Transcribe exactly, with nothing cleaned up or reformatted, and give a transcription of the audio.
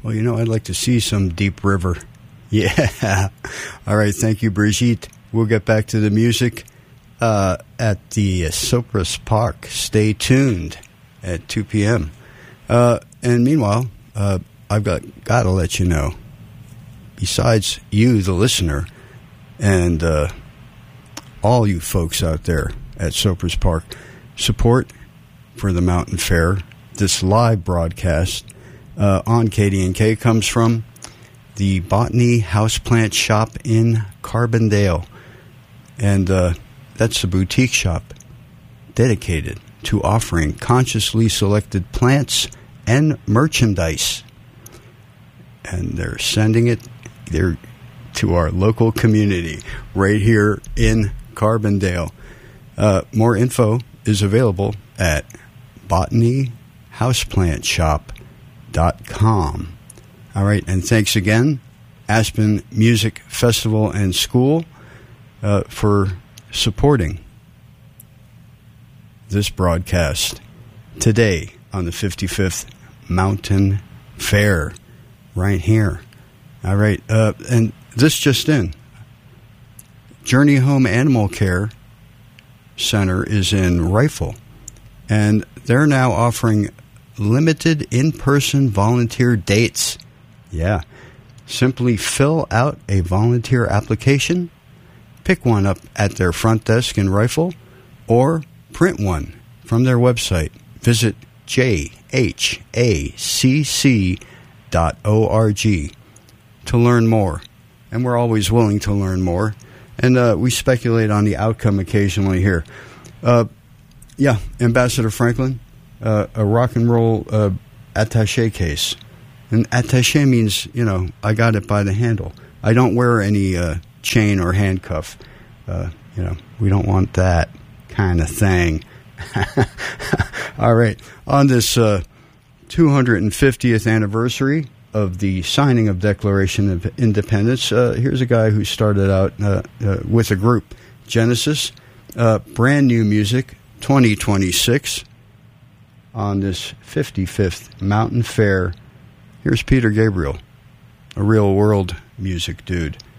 Well, you know, I'd like to see some Deep River. Yeah. All right. Thank you, Brigitte. We'll get back to the music uh, at the Sopris Park. Stay tuned at two p.m. Uh, and meanwhile, uh, I've got, got to let you know, besides you, the listener, and uh, all you folks out there at Sopris Park, support for the Mountain Fair, this live broadcast uh, on K D N K comes from the Botany Houseplant Shop in Carbondale. And uh, that's a boutique shop dedicated to offering consciously selected plants and merchandise. And they're sending it there to our local community right here in Carbondale. Uh, more info is available at botany houseplant shop dot com. All right, and thanks again, Aspen Music Festival and School, uh, for supporting this broadcast today on the fifty-fifth Mountain Fair right here. All right, uh, and this just in. Journey Home Animal Care Center is in Rifle, and they're now offering limited in-person volunteer dates. Yeah. Simply fill out a volunteer application, pick one up at their front desk in Rifle, or print one from their website. Visit j h a c c dot org to learn more. And we're always willing to learn more. And uh, we speculate on the outcome occasionally here. Uh, yeah, Ambassador Franklin, uh, a rock and roll uh, attaché case. And attaché means, you know, I got it by the handle. I don't wear any uh, chain or handcuff. Uh, you know, we don't want that kind of thing. All right. On this uh, two hundred fiftieth anniversary of the signing of Declaration of Independence, uh, here's a guy who started out uh, uh, with a group, Genesis, uh, brand new music, twenty twenty-six, on this fifty-fifth Mountain Fair. Here's Peter Gabriel, a real world music dude.